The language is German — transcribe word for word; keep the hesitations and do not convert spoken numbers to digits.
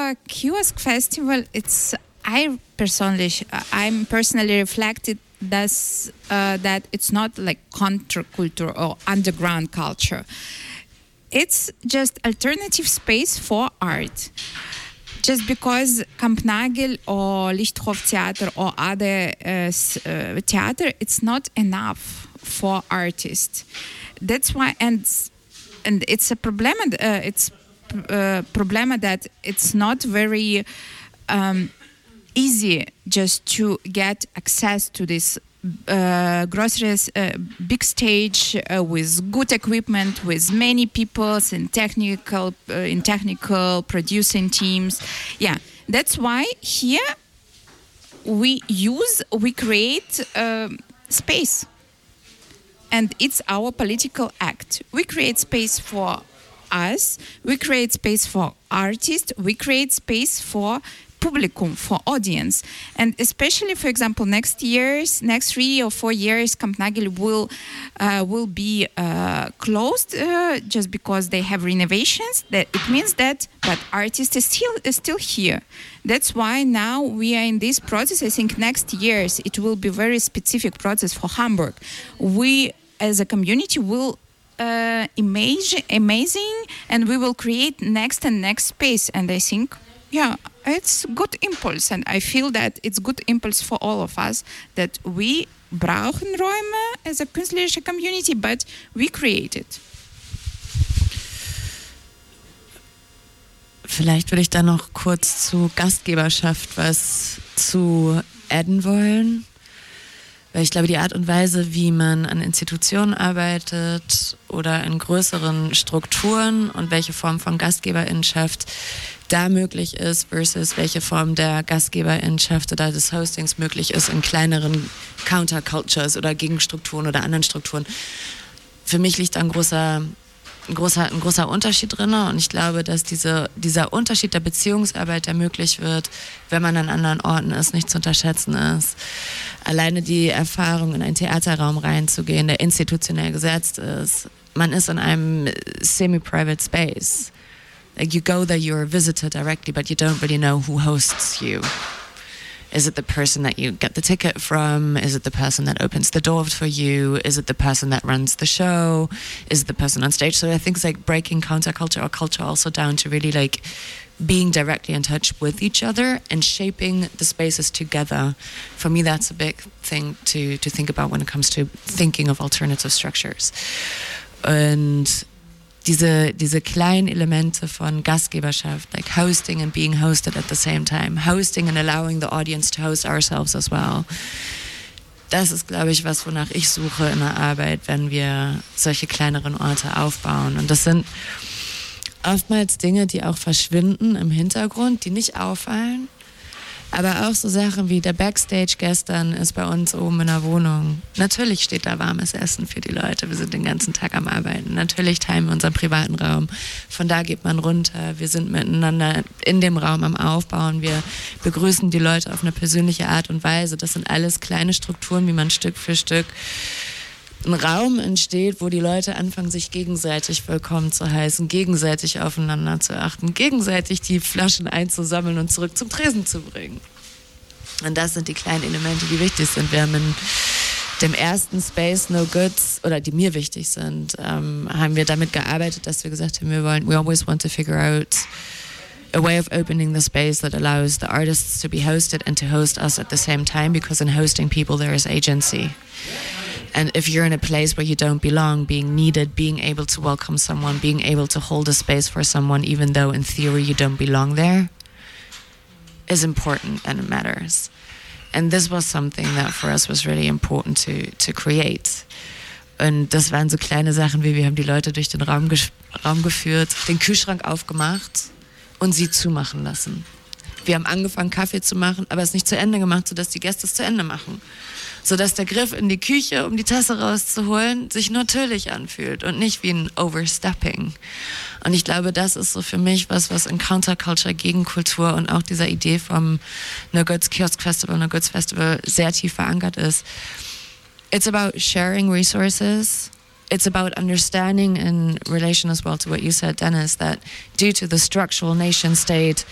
our Kiosk Festival, it's I personally, I'm personally reflected that's, uh, that it's not like counterculture or underground culture. It's just alternative space for art. Just because Kampnagel or Lichthof Theater or other uh, uh, theater, it's not enough for artists. That's why, and and it's a problem. Uh, it's a problem that it's not very um, easy just to get access to this uh, groceries, uh, big stage uh, with good equipment, with many people in technical, uh, in technical producing teams. Yeah, that's why here we use, we create uh, space, and it's our political act. We create space for us. We create space for artists. We create space for publicum, for audience. And especially, for example, next year's, next three or four years, Kampnagel will uh, will be uh, closed uh, just because they have renovations. That it means that, but artists is still is still here. That's why now we are in this process. I think next year's it will be very specific process for Hamburg. We as a community will uh, image amazing, and we will create next and next space. And I think, yeah, it's good impulse, and I feel that it's good impulse for all of us that we brauchen Räume as a künstlerische community, but we create it. Vielleicht würde ich da noch kurz zu Gastgeberschaft was zu adden wollen. Weil ich glaube, die Art und Weise, wie man an Institutionen arbeitet oder in größeren Strukturen und welche Form von Gastgeberinnenschaft da möglich ist versus welche Form der Gastgeberinnenschaft oder des Hostings möglich ist in kleineren Countercultures oder Gegenstrukturen oder anderen Strukturen. Für mich liegt da ein großer, ein großer, ein großer Unterschied drin, und ich glaube, dass diese, dieser Unterschied der Beziehungsarbeit, der möglich wird, wenn man an anderen Orten ist, nicht zu unterschätzen ist. Alleine die Erfahrung, in einen Theaterraum reinzugehen, der institutionell gesetzt ist. Man ist in einem semi-private space. Like you go there, you're a visitor directly, but you don't really know who hosts you. Is it the person that you get the ticket from? Is it the person that opens the door for you? Is it the person that runs the show? Is it the person on stage? So I think it's like breaking counterculture or culture also down to really like being directly in touch with each other and shaping the spaces together. For me, that's a big thing to, to think about when it comes to thinking of alternative structures. Und diese, diese kleinen Elemente von Gastgeberschaft, like hosting and being hosted at the same time, hosting and allowing the audience to host ourselves as well. Das ist, glaube ich, was, wonach ich suche in der Arbeit, wenn wir solche kleineren Orte aufbauen. Und das sind oftmals Dinge, die auch verschwinden im Hintergrund, die nicht auffallen. Aber auch so Sachen wie der Backstage gestern ist bei uns oben in der Wohnung. Natürlich steht da warmes Essen für die Leute. Wir sind den ganzen Tag am Arbeiten. Natürlich teilen wir unseren privaten Raum. Von da geht man runter. Wir sind miteinander in dem Raum am Aufbauen. Wir begrüßen die Leute auf eine persönliche Art und Weise. Das sind alles kleine Strukturen, wie man Stück für Stück ein Raum entsteht, wo die Leute anfangen, sich gegenseitig willkommen zu heißen, gegenseitig aufeinander zu achten, gegenseitig die Flaschen einzusammeln und zurück zum Tresen zu bringen. Und das sind die kleinen Elemente, die wichtig sind. Wir haben in dem ersten Space No Goods, oder die mir wichtig sind, ähm, haben wir damit gearbeitet, dass wir gesagt haben, wir wollen, we always want to figure out a way of opening the space that allows the artists to be hosted and to host us at the same time, because in hosting people there is agency. And if you're in a place where you don't belong, being needed, being able to welcome someone, being able to hold a space for someone, even though in theory you don't belong there, is important and it matters. And this was something that for us was really important to, to create. Und das waren so kleine Sachen wie, wir haben die Leute durch den Raum, ges- Raum geführt, den Kühlschrank aufgemacht und sie zumachen lassen. Wir haben angefangen, Kaffee zu machen, aber es nicht zu Ende gemacht, sodass die Gäste es zu Ende machen. Sodass der Griff in die Küche, um die Tasse rauszuholen, sich natürlich anfühlt und nicht wie ein Overstepping. Und ich glaube, das ist so für mich was, was in Counterculture, Gegenkultur und auch dieser Idee vom No Goods Kiosk Festival, No Goods Festival sehr tief verankert ist. It's about sharing resources. It's about understanding, in relation as well to what you said, Dennis, that due to the structural nation state,